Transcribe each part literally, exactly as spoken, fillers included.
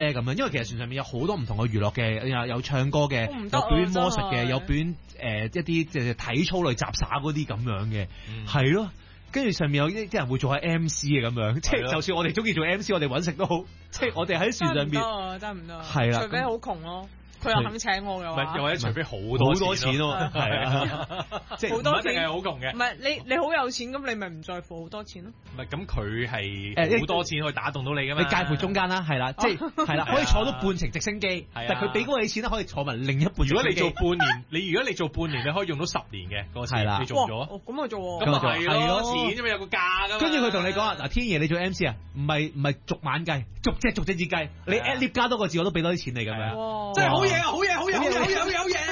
咧？咁樣，因為其實船上面有好多唔同嘅娛樂嘅，有有唱歌嘅，有表演魔術嘅，有表演誒、呃、一啲即係體操類雜耍嗰啲咁樣嘅，係、嗯、咯。跟住上面有啲啲人會做下 M C 嘅咁樣，即係就算我哋中意做 M C， 我哋揾食都好，即係我哋喺船上面， 真唔得，真唔得， 係啦， 除非好窮咯。佢又肯請我嘅話， 又或者除非好多好多錢咯，係啊， 即係好多錢係好窮嘅。 唔係你你好有錢咁，你咪唔在乎好多錢咯。 唔係咁佢係好多錢可以打動到你㗎嘛？ 你介乎中間啦，係啦，即係係啦，可以坐到半程直升機，但係佢俾嗰個錢咧，可以坐埋另一半。 如果你做半年，你如果你做半年，你可以用到十年嘅嗰個錢，你做咗， 咁我做喎， 咁係咯，錢啫嘛，有個價㗎嘛。 跟住佢同你講啊，嗱，天爺你做 M C 啊，唔係唔係逐晚計，逐隻逐隻字計，你 at lift 加多個字我都俾多啲錢你咁樣， 真係好嘢啊！好嘢！好嘢！有有有嘢，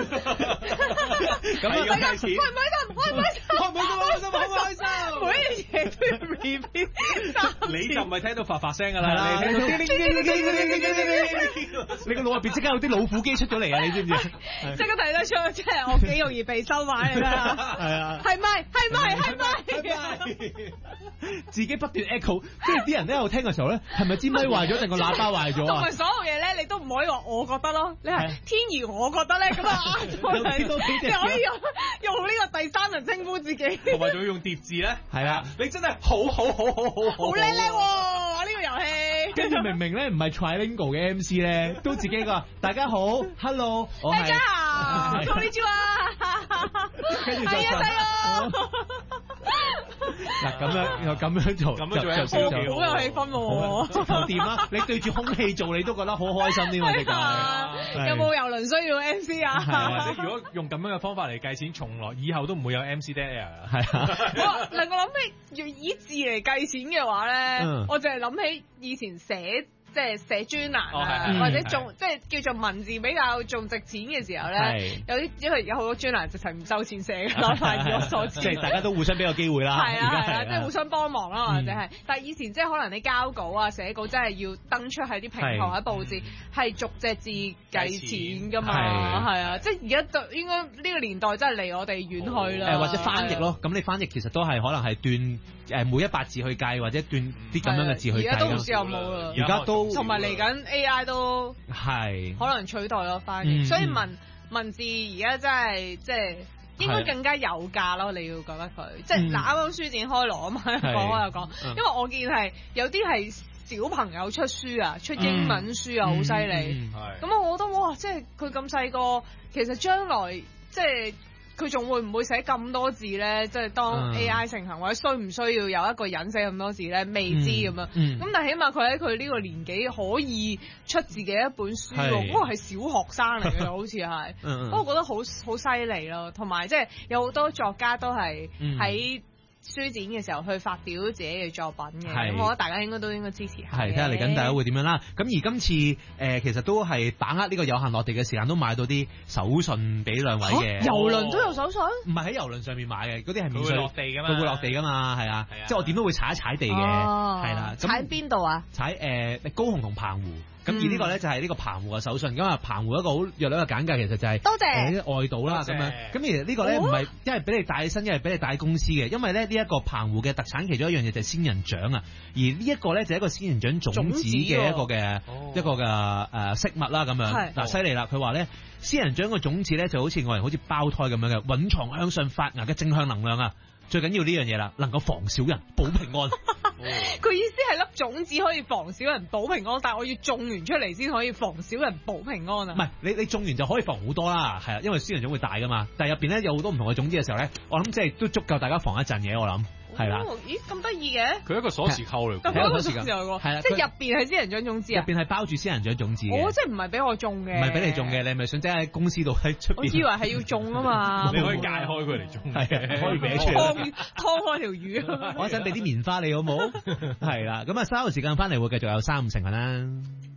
咁啊！大家開唔開心？開唔開心？開唔開心？開唔開心？ 每樣嘢都要 repeat， 你就唔係聽到發發聲㗎啦，你聽到你個腦入邊即刻有啲老虎機出咗嚟啊！你知唔知？ 即刻睇得出，即係我幾容易被收買㗎啦。 係啊， 係咪？係咪？係咪？ 自己不斷 echo， 即係啲人咧喺度聽嘅時候咧，係咪支咪壞咗定個喇叭壞咗啊？ 同埋所有嘢咧，你都唔可以話我覺得咯，你係天兒我覺得咧，咁啊，你可以用用呢個第三人稱呼自己， 同埋仲要用疊字咧， 係啊， 你真係好好好好好好好叻叻喎！呢個遊戲， 跟住明明咧唔係 trilingual 嘅 M C 咧，都自己個大家好 ，hello， 我係大家好，こんにちは， 跟住就係啊係啊， 嗱咁樣又咁樣做， 咁樣做 M C 好有氣氛喎， 直頭掂啦！你對住空氣做，你都覺得好開心添啊！直頭， 有冇遊輪需要 M C 啊？ 你如果用咁樣嘅方法嚟計錢，從來以後都唔會有 M C dead air 啊！ 係啊， 令我諗起要以字嚟計錢嘅話咧，我就係諗起以前寫。即係寫專欄啊， 哦、 或者仲即係叫做文字比較仲值錢嘅時候咧，有啲因為有好多專欄直情唔收錢寫嘅，攞翻以我所知。 即係大家都互相俾個機會啦。 係啊係啊，即係互相幫忙啦，或者係。但係以前即係可能你交稿啊、寫稿真係要登出喺啲平台喺報紙，係逐隻字計錢㗎嘛，係啊，即係而家就應該呢個年代真係離我哋遠去啦。 誒或者翻譯咯，咁你翻譯其實都係可能係斷誒每一百字去計，或者斷啲咁樣嘅字去計。 而家都唔知有冇啦。 而家都。 同埋嚟緊 A I 都係可能取代咗翻譯，所以文文字而家真係即係應該更加有價咯。你要覺得佢即係嗱啱啱書展開鑼啊嘛，講我又講，因為我見係有啲係小朋友出書啊，出英文書啊，好犀利。咁我覺得哇，即係佢咁細個，其實將來即係。佢仲會唔會寫咁多字咧？即係當 A I 盛行，或者需唔需要有一個人寫咁多字咧？未知咁樣。咁、嗯嗯、但係起碼佢喺佢呢個年紀可以出自己一本書喎。哇，係小學生嚟嘅，好似係。不過我覺得好好犀利咯。同埋即係有好多作家都係喺書展嘅時候去發表自己嘅作品嘅，咁我覺得大家應該都應該支持下。係睇下嚟緊大家會點樣啦。咁而今次誒、呃、其實都係把握呢個有限落地嘅時間，都買到啲手信俾兩位嘅。郵輪都有手信？唔係喺郵輪上面買嘅，嗰啲係免費落地㗎嘛。佢會落地㗎嘛，係啊。即係我點都會踩一踩地嘅，係啦、哦。踩邊度啊？踩誒、呃、高雄同澎湖。咁、嗯、而呢個咧就係呢個澎湖嘅手信，咁啊澎湖一個好弱略嘅簡介，其實就係多謝啲外島啦咁樣。咁其實呢個咧唔係一係俾你帶薪，一係俾你帶公司嘅，因為咧呢一個澎湖嘅特產其中一樣嘢就係仙人掌啊。而呢一個咧就係一個仙人掌種子嘅一個嘅、哦、一個嘅誒飾物啦咁樣。嗱犀利啦，佢話咧仙人掌嘅種子咧就好似外人好似胞胎咁樣嘅，蘊藏向上發芽嘅正向能量啊！最緊要呢樣嘢啦，能夠防小人保平安。佢、哦、意思係粒種子可以防小人保平安，但係我要種完出嚟先可以防小人保平安啊！唔係你你種完就可以防好多啦，係啊，因為仙人掌會大噶嘛。但係入邊咧有好多唔同嘅種子嘅時候咧，我諗即係都足夠大家防一陣嘢，我諗。係啦，咦咁得意嘅？佢一個鎖匙扣嚟，係一個鎖匙扣，係啦，即係入邊係仙人掌種子啊！入邊係包住仙人掌種子嘅，哦，即係唔係俾我種嘅，唔係俾你種嘅，你係咪想即係喺公司度喺出邊？我以為係要種啊嘛，你可以解開佢嚟種，係可以俾出嚟，劏開條魚，我一陣俾啲棉花你好冇？係啦，咁啊，稍後時間翻嚟會繼續有三五成分啦。